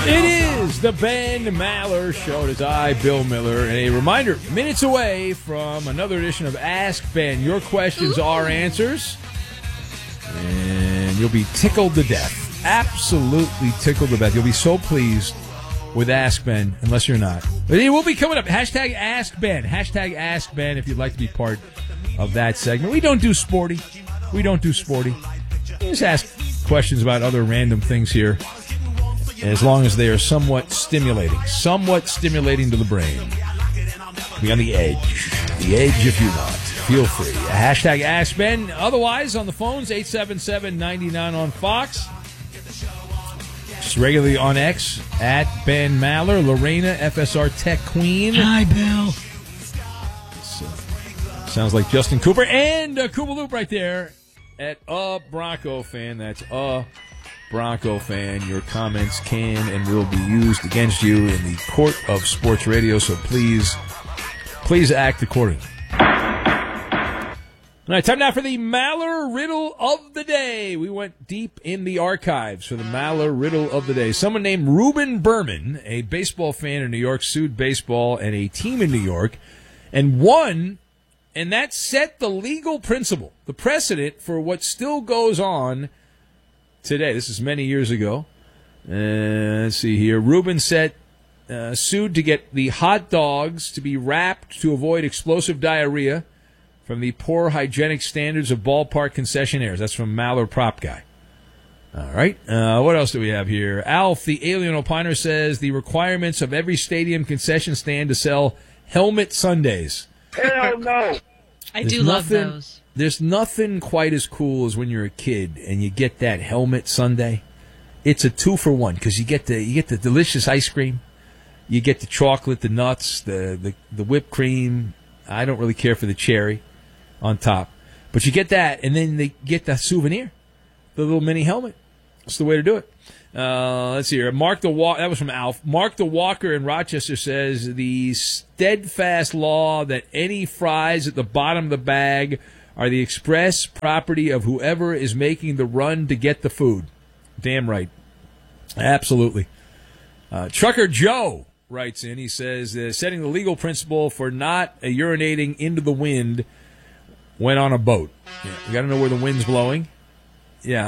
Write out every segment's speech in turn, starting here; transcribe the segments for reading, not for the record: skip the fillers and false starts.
It is the Ben Maller Show. It is I, Bill Miller. And a reminder, minutes away from another edition of Ask Ben. Your questions are answers. And you'll be tickled to death. Absolutely tickled to death. You'll be so pleased with Ask Ben, unless you're not. But it will be coming up. Hashtag Ask Ben. Hashtag Ask Ben if you'd like to be part of that segment. We don't do sporty. We just ask questions about other random things here, as long as they are somewhat stimulating to the brain. Be on the edge. The edge if you want. Feel free. Hashtag Ask Ben. Otherwise, on the phones, 877-99 on Fox. Just regularly on X, at Ben Maller. Lorena, FSR Tech Queen. Hi, Bill. Sounds like Justin Cooper. And Koopa Loop right there at a Bronco fan. That's a Bronco fan. Your comments can and will be used against you in the court of sports radio, so please act accordingly. All right, time now for the Maller Riddle of the Day. We went deep in the archives for the Maller Riddle of the Day. Someone named Reuben Berman, a baseball fan in New York, sued baseball and a team in New York and won, and that set the legal principle, the precedent for what still goes on today. This is many years ago. Let's see here. Reuben sued to get the hot dogs to be wrapped to avoid explosive diarrhea from the poor hygienic standards of ballpark concessionaires. That's from Maller Prop Guy. All right. What else do we have here? Alf, the alien opiner, says the requirements of every stadium concession stand to sell helmet sundaes. Hell no. I do love those. There's nothing quite as cool as when you're a kid and you get that helmet sundae. It's a 2-for-1 because you get the delicious ice cream, you get the chocolate, the nuts, the whipped cream. I don't really care for the cherry on top, but you get that, and then they get the souvenir, the little mini helmet. That's the way to do it. Let's see here. That was from Alf. Mark the Walker in Rochester says the steadfast law that any fries at the bottom of the bag are the express property of whoever is making the run to get the food. Damn right. Absolutely. Trucker Joe writes in. He says, setting the legal principle for not urinating into the wind when on a boat. Yeah, you got to know where the wind's blowing. Yeah,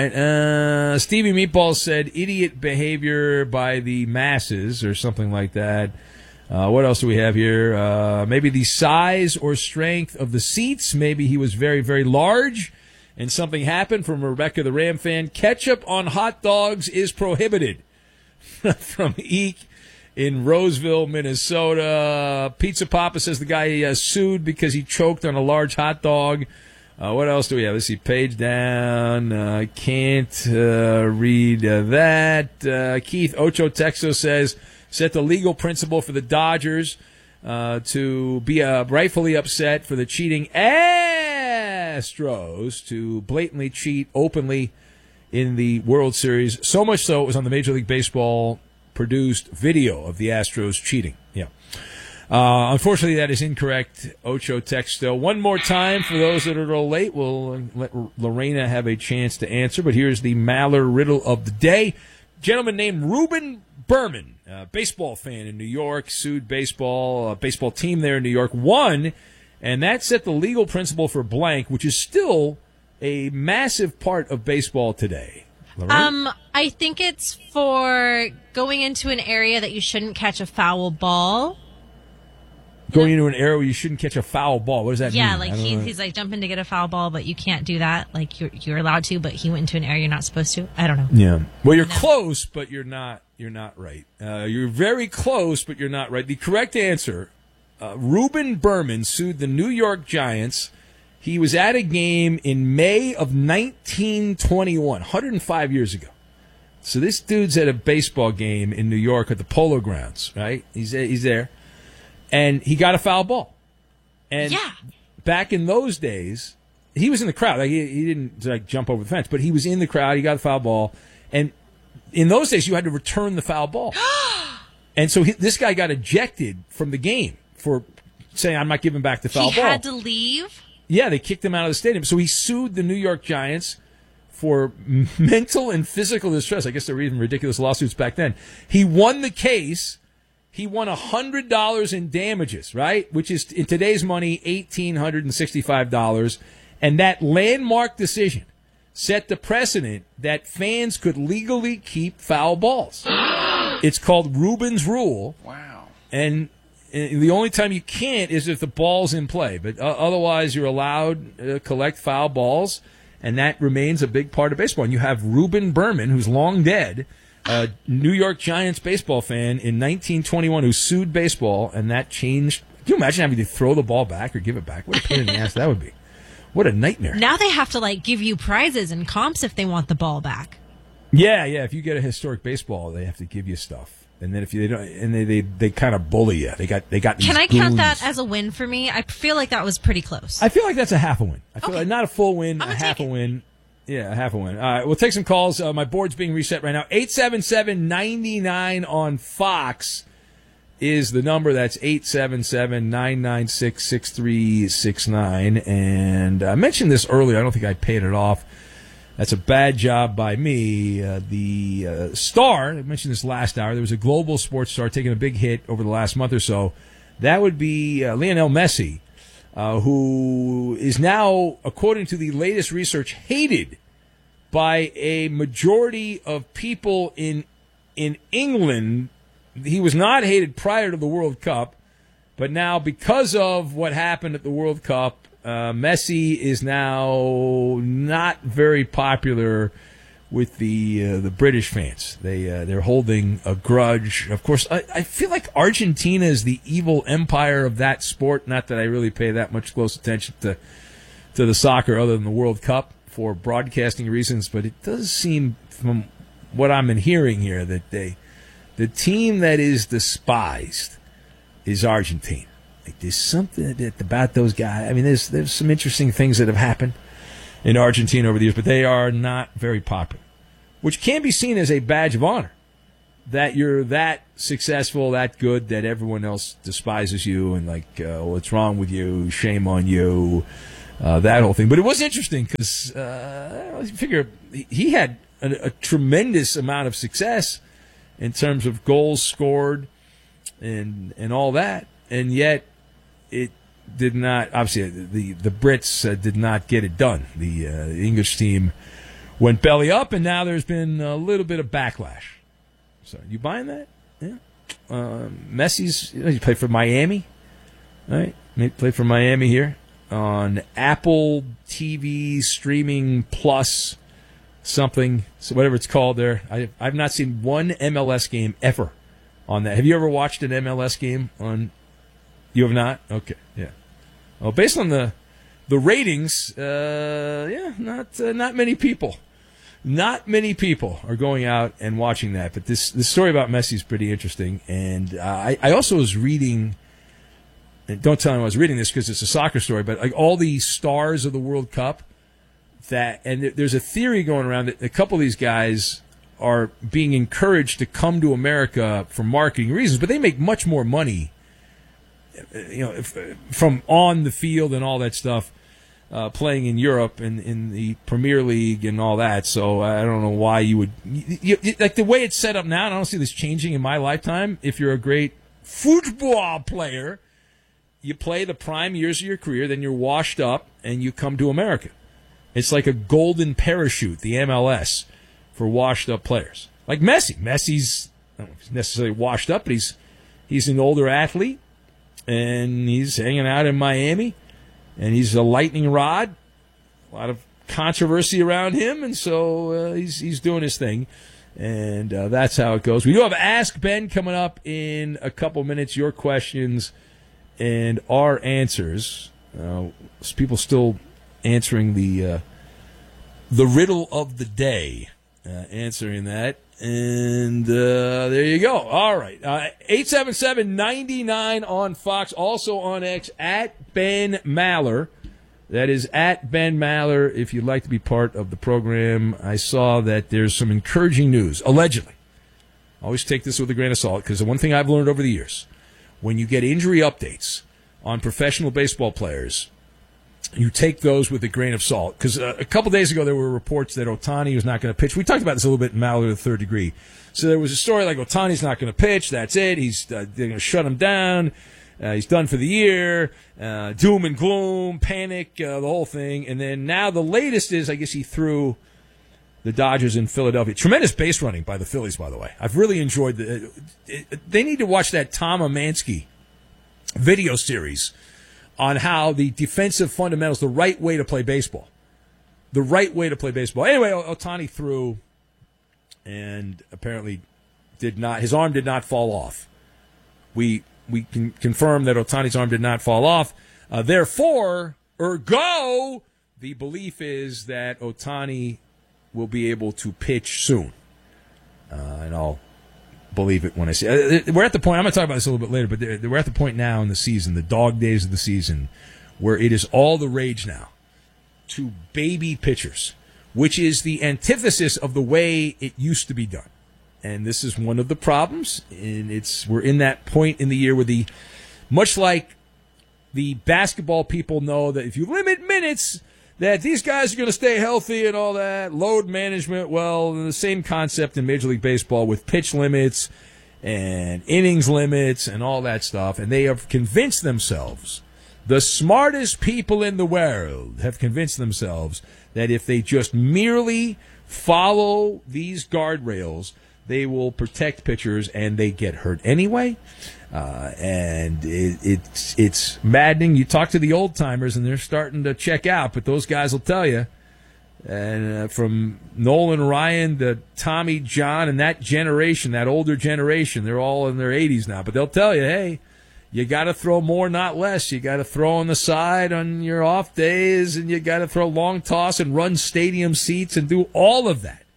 all right. Stevie Meatballs said idiot behavior by the masses or something like that. What else do we have here? Maybe the size or strength of the seats. Maybe he was very, very large and something happened. From Rebecca the Ram fan. Ketchup on hot dogs is prohibited. From Eek in Roseville, Minnesota. Pizza Papa says the guy sued because he choked on a large hot dog. What else do we have? Let's see. Page down. I can't read that. Keith Ocho Texo says, set the legal principle for the Dodgers to be rightfully upset for the cheating Astros to blatantly cheat openly in the World Series. So much so it was on the Major League Baseball produced video of the Astros cheating. Yeah. Unfortunately, that is incorrect. Ocho Texto. One more time for those that are a little late. We'll let Lorena have a chance to answer. But here's the Maller Riddle of the Day. Gentleman named Reuben Berman, baseball fan in New York, sued baseball team there in New York, won, and that set the legal principle for blank, which is still a massive part of baseball today. Lorena? I think it's for going into an area that you shouldn't catch a foul ball. Going into an area where you shouldn't catch a foul ball. What does that mean? Yeah, like he's like jumping to get a foul ball, but you can't do that. Like you're allowed to, but he went into an area you're not supposed to. I don't know. Yeah. Well, you're close, but you're not. You're not right. You're very close, but you're not right. The correct answer: Reuben Berman sued the New York Giants. He was at a game in May of 1921, 105 years ago. So this dude's at a baseball game in New York at the Polo Grounds, right? He's there. And he got a foul ball. And back in those days, he was in the crowd. Like, he didn't jump over the fence, but he was in the crowd. He got a foul ball. And in those days, you had to return the foul ball. And so this guy got ejected from the game for saying, I'm not giving back the foul ball. He had to leave? Yeah, they kicked him out of the stadium. So he sued the New York Giants for mental and physical distress. I guess there were even ridiculous lawsuits back then. He won the case. He won $100 in damages, right? Which is, in today's money, $1,865. And that landmark decision set the precedent that fans could legally keep foul balls. It's called Rubin's Rule. Wow. And the only time you can't is if the ball's in play. But otherwise, you're allowed to collect foul balls, and that remains a big part of baseball. And you have Reuben Berman, who's long dead, a New York Giants baseball fan in 1921 who sued baseball, and that changed. Can you imagine having to throw the ball back or give it back? What a pain in the ass that would be. What a nightmare. Now they have to give you prizes and comps if they want the ball back. Yeah. If you get a historic baseball, they have to give you stuff. And then if they don't, and they kind of bully you. They got. Can I count that as a win for me? I feel like that was pretty close. I feel like that's a half a win. I feel like not a full win, a half a win. Yeah, a half a win. All right, we'll take some calls. My board's being reset right now. 877-99 on Fox is the number. That's 877-996-6369. And I mentioned this earlier. I don't think I paid it off. That's a bad job by me. The star, I mentioned this last hour, there was a global sports star taking a big hit over the last month or so. That would be Lionel Messi, who is now, according to the latest research, hated by a majority of people in England. He was not hated prior to the World Cup, but now because of what happened at the World Cup, Messi is now not very popular with the British fans. They're holding a grudge. Of course, I feel like Argentina is the evil empire of that sport. Not that I really pay that much close attention to the soccer other than the World Cup for broadcasting reasons, but it does seem from what I'm hearing here that the team that is despised is Argentina. There's something about those guys. I mean, there's some interesting things that have happened in Argentina over the years, but they are not very popular, which can be seen as a badge of honor, that you're that successful, that good, that everyone else despises you and what's wrong with you, shame on you, that whole thing. But it was interesting because I figure he had a tremendous amount of success in terms of goals scored and all that, and yet it did not. Obviously, the Brits did not get it done. The English team went belly up, and now there's been a little bit of backlash. So, you buying that? Yeah. Messi's he played for Miami, right? He played for Miami here on Apple TV streaming plus something, so whatever it's called there. I've not seen one MLS game ever on that. Have you ever watched an MLS game on? You have not? Okay, yeah. Well, based on the ratings, not many people. Not many people are going out and watching that. But this story about Messi is pretty interesting. And I also was reading, and don't tell me I was reading this because it's a soccer story, but all the stars of the World Cup, and there's a theory going around that a couple of these guys are being encouraged to come to America for marketing reasons, but they make much more money from on the field and all that stuff, playing in Europe and in the Premier League and all that. So I don't know why you would like the way it's set up now. And I don't see this changing in my lifetime. If you're a great football player, you play the prime years of your career, then you're washed up and you come to America. It's like a golden parachute, the MLS, for washed up players like Messi. Messi's I don't know if he's necessarily washed up, but he's an older athlete. And he's hanging out in Miami, and he's a lightning rod. A lot of controversy around him, and so he's doing his thing. And that's how it goes. We do have Ask Ben coming up in a couple minutes. Your questions and our answers. People still answering the riddle of the day, answering that. And there you go. All right. 877-99 on Fox. Also on X, at Ben Maller. That is at Ben Maller if you'd like to be part of the program. I saw that there's some encouraging news, allegedly. Always take this with a grain of salt, because the one thing I've learned over the years, when you get injury updates on professional baseball players, you take those with a grain of salt. Because a couple days ago, there were reports that Ohtani was not going to pitch. We talked about this a little bit in Mallard the Third Degree. So there was a story like Ohtani's not going to pitch. That's it. They're going to shut him down. He's done for the year. Doom and gloom, panic, the whole thing. And then now the latest is, I guess he threw the Dodgers in Philadelphia. Tremendous base running by the Phillies, by the way. I've really enjoyed they need to watch that Tom Amansky video series on how the defensive fundamentals, the right way to play baseball. The right way to play baseball. Anyway, Ohtani threw and apparently his arm did not fall off. We can confirm that Ohtani's arm did not fall off. Therefore, ergo, the belief is that Ohtani will be able to pitch soon. And I'll believe it when I see it. We're at the point, I'm going to talk about this a little bit later, but we're at the point now in the season, the dog days of the season, where it is all the rage now to baby pitchers, which is the antithesis of the way it used to be done. And this is one of the problems, and we're in that point in the year where much like the basketball people know that if you limit minutes, that these guys are going to stay healthy and all that, load management, well, the same concept in Major League Baseball with pitch limits and innings limits and all that stuff. And they have convinced themselves, the smartest people in the world have convinced themselves that if they just merely follow these guardrails, they will protect pitchers, and they get hurt anyway. And it's maddening. You talk to the old timers, and they're starting to check out, but those guys will tell you. And from Nolan Ryan to Tommy John and that generation, that older generation, they're all in their 80s now, but they'll tell you, hey, you got to throw more, not less. You got to throw on the side on your off days, and you got to throw long toss and run stadium seats and do all of that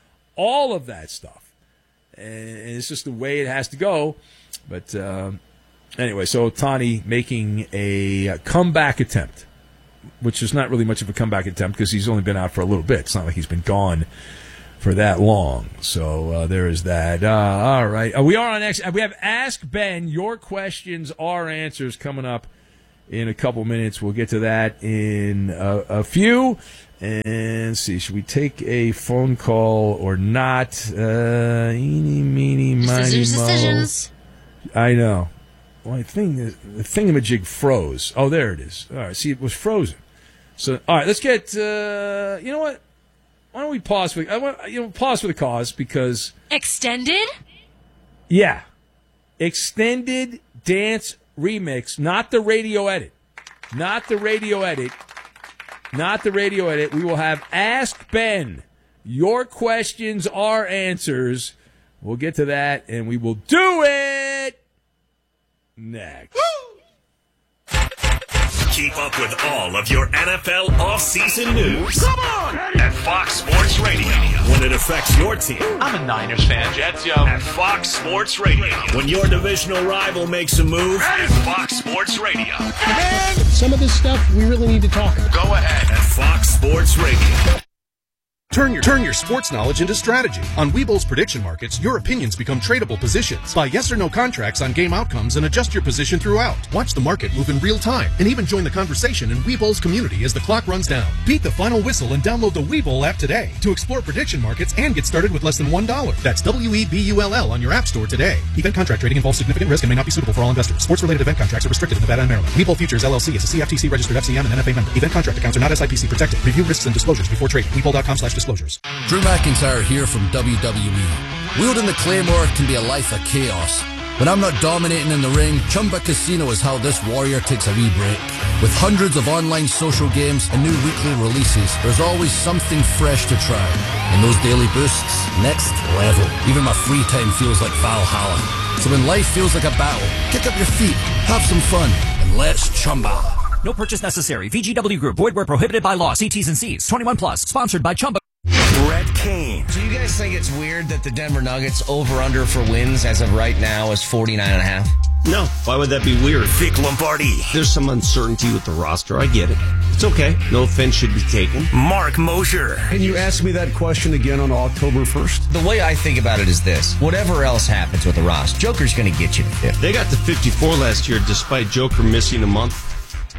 stuff. And it's just the way it has to go. But anyway, so Ohtani making a comeback attempt, which is not really much of a comeback attempt because he's only been out for a little bit. It's not like he's been gone for that long. So there is that. All right. We are on X. We have Ask Ben. Your questions, our answers coming up in a couple minutes. We'll get to that in a few. And see, should we take a phone call or not? Eeny, meeny, miny, mo. I know. Well, the thingamajig froze. Oh, there it is. All right, see, it was frozen. So, all right, let's get. You know what? Why don't we pause for? Pause for the cause because extended. Yeah, extended dance remix, not the radio edit, not the radio edit. Not the radio edit. We will have Ask Ben. Your questions, our answers. We'll get to that, and we will do it next. Keep up with all of your NFL offseason news. Come on! At Fox Sports Radio. When it affects your team. I'm a Niners fan. Jets, yo. At Fox Sports Radio. When your divisional rival makes a move. At Fox Sports Radio. And some of this stuff we really need to talk about. Go ahead. At Fox Sports Radio. Turn your sports knowledge into strategy. On Webull's prediction markets, your opinions become tradable positions. Buy yes or no contracts on game outcomes and adjust your position throughout. Watch the market move in real time and even join the conversation in Webull's community as the clock runs down. Beat the final whistle and download the Webull app today to explore prediction markets and get started with less than $1. That's WEBULL on your app store today. Event contract trading involves significant risk and may not be suitable for all investors. Sports-related event contracts are restricted in Nevada and Maryland. Webull Futures LLC is a CFTC registered FCM and NFA member. Event contract accounts are not SIPC protected. Review risks and disclosures before trading. Webull.com/disclosures. Drew McIntyre here from WWE. Wielding the Claymore can be a life of chaos. When I'm not dominating in the ring, Chumba Casino is how this warrior takes a wee break. With hundreds of online social games and new weekly releases, there's always something fresh to try. And those daily boosts, next level. Even my free time feels like Valhalla. So when life feels like a battle, kick up your feet, have some fun, and let's Chumba. No purchase necessary. VGW Group. Void where prohibited by law. See T's and C's. 21 plus. Sponsored by Chumba. Brett Kane. Do you guys think it's weird that the Denver Nuggets over-under for wins as of right now is 49.5? No. Why would that be weird? Vic Lombardi. There's some uncertainty with the roster. I get it. It's okay. No offense should be taken. Mark Mosher. Can you ask me that question again on October 1st? The way I think about it is this. Whatever else happens with the roster, Joker's going to get you to 50. They got to 54 last year despite Joker missing a month.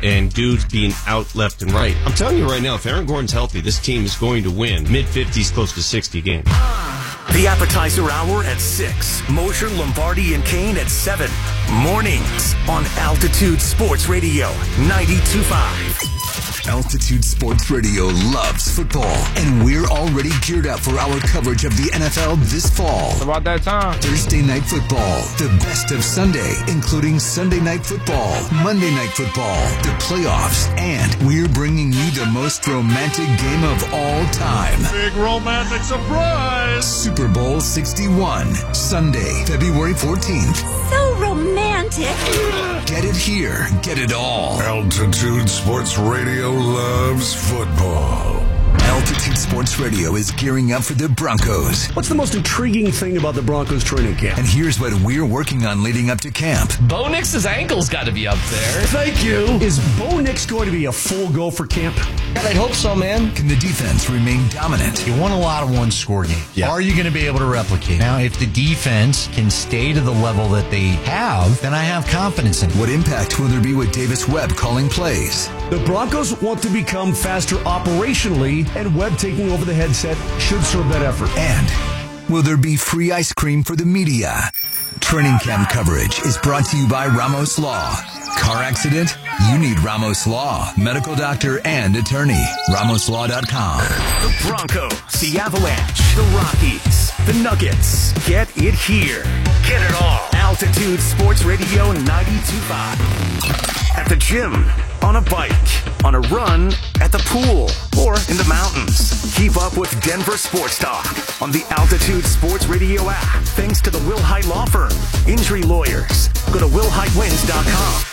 and dudes being out left and right. I'm telling you right now, if Aaron Gordon's healthy, this team is going to win mid-50s, close to 60 games. The appetizer hour at 6. Mosher, Lombardi, and Kane at 7. Mornings on Altitude Sports Radio 92.5. Altitude Sports Radio loves football, and we're already geared up for our coverage of the NFL this fall. It's about that time. Thursday Night Football, the best of Sunday, including Sunday Night Football, Monday Night Football, the playoffs, and we're bringing you the most romantic game of all time. Big romantic surprise! Super Bowl 61, Sunday, February 14th. So romantic. Get it here, get it all. Altitude Sports Radio loves football. Altitude Sports Radio is gearing up for the Broncos. What's the most intriguing thing about the Broncos training camp? And here's what we're working on leading up to camp. Bo Nix's ankle's got to be up there. Thank you. Is Bo Nix going to be a full go for camp? God, I'd hope so, man. Can the defense remain dominant? You won a lot of one-score games. Yeah. Are you going to be able to replicate? Now, if the defense can stay to the level that they have, then I have confidence in it. What impact will there be with Davis Webb calling plays? The Broncos want to become faster operationally, and Webb taking over the headset should serve that effort. And will there be free ice cream for the media? Training camp coverage is brought to you by Ramos Law. Car accident? You need Ramos Law. Medical doctor and attorney. RamosLaw.com. The Broncos, the Avalanche, the Rockies, the Nuggets. Get it here. Get it all. Altitude Sports Radio 92.5. At the gym, on a bike, on a run, at the pool, or in the mountains. Keep up with Denver Sports Talk on the Altitude Sports Radio app. Thanks to the Will Hite Law Firm. Injury lawyers. Go to willhitewins.com.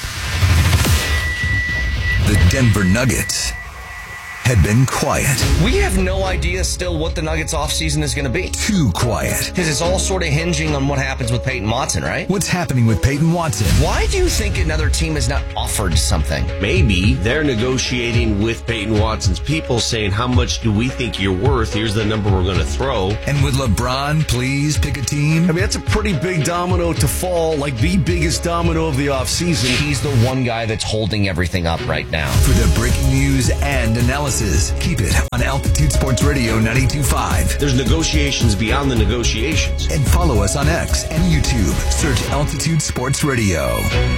The Denver Nuggets had been quiet. We have no idea still what the Nuggets offseason is going to be. Too quiet. Because it's all sort of hinging on what happens with Peyton Watson, right? What's happening with Peyton Watson? Why do you think another team has not offered something? Maybe they're negotiating with Peyton Watson's people, saying, how much do we think you're worth? Here's the number we're going to throw. And would LeBron please pick a team? I mean, that's a pretty big domino to fall, like the biggest domino of the offseason. He's the one guy that's holding everything up right now. For the breaking news and analysis, keep it on Altitude Sports Radio 92.5. There's negotiations beyond the negotiations. And follow us on X and YouTube. Search Altitude Sports Radio.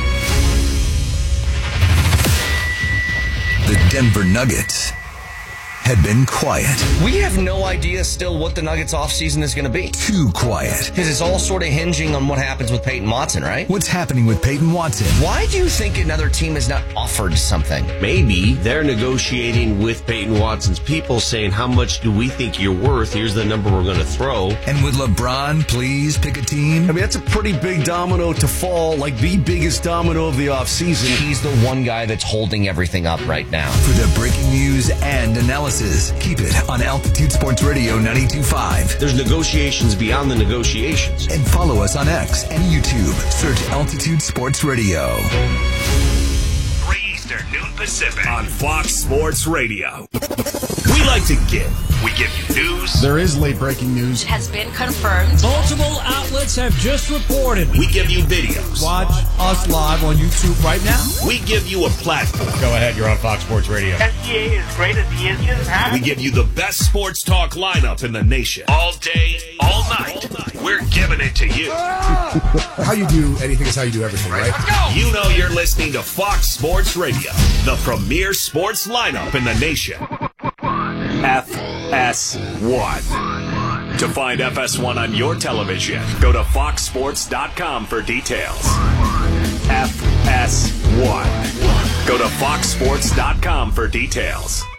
The Denver Nuggets had been quiet. We have no idea still what the Nuggets offseason is going to be. Too quiet. Because it's all sort of hinging on what happens with Peyton Watson, right? What's happening with Peyton Watson? Why do you think another team has not offered something? Maybe they're negotiating with Peyton Watson's people, saying, how much do we think you're worth? Here's the number we're going to throw. And would LeBron please pick a team? I mean, that's a pretty big domino to fall, like the biggest domino of the offseason. He's the one guy that's holding everything up right now. For the breaking news and analysis, keep it on Altitude Sports Radio 92.5. There's negotiations beyond the negotiations. And follow us on X and YouTube. Search Altitude Sports Radio. 3 Eastern, noon Pacific on Fox Sports Radio. We like to give. We give you news. There is late breaking news. It has been confirmed. Multiple outlets have just reported. We give you videos. Watch us live on YouTube right now. We give you a platform. Go ahead, you're on Fox Sports Radio. SGA is great as he is just We give you the best sports talk lineup in the nation. All day, all night. We're giving it to you. How you do anything is how you do everything, right? Let's go. You know you're listening to Fox Sports Radio, the premier sports lineup in the nation. FS1. To find FS1 on your television, go to foxsports.com for details. FS1. Go to foxsports.com for details.